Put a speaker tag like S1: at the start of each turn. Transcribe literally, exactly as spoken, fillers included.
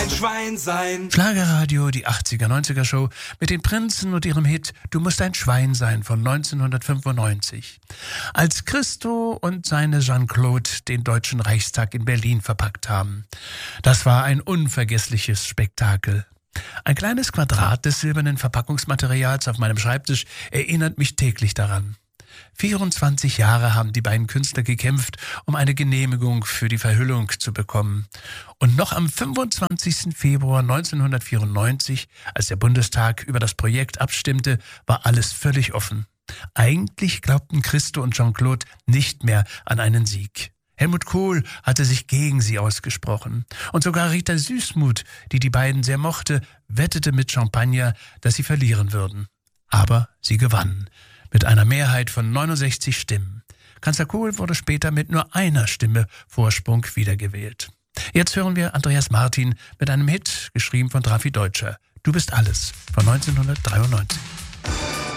S1: ein Schwein sein.
S2: Schlagerradio, die achtziger-neunziger-Show mit den Prinzen und ihrem Hit Du musst ein Schwein sein von neunzehnhundertfünfundneunzig. Als Christo und seine Jean-Claude den Deutschen Reichstag in Berlin verpackt haben. Das war ein unvergessliches Spektakel. Ein kleines Quadrat des silbernen Verpackungsmaterials auf meinem Schreibtisch erinnert mich täglich daran. vierundzwanzig Jahre haben die beiden Künstler gekämpft, um eine Genehmigung für die Verhüllung zu bekommen. Und noch am fünfundzwanzigsten Februar neunzehnhundertvierundneunzig, als der Bundestag über das Projekt abstimmte, war alles völlig offen. Eigentlich glaubten Christo und Jean-Claude nicht mehr an einen Sieg. Helmut Kohl hatte sich gegen sie ausgesprochen. Und sogar Rita Süßmuth, die die beiden sehr mochte, wettete mit Champagner, dass sie verlieren würden. Aber sie gewannen. Mit einer Mehrheit von neunundsechzig Stimmen. Kanzler Kohl wurde später mit nur einer Stimme Vorsprung wiedergewählt. Jetzt hören wir Andreas Martin mit einem Hit, geschrieben von Drafi Deutscher. Du bist alles, von neunzehnhundertdreiundneunzig.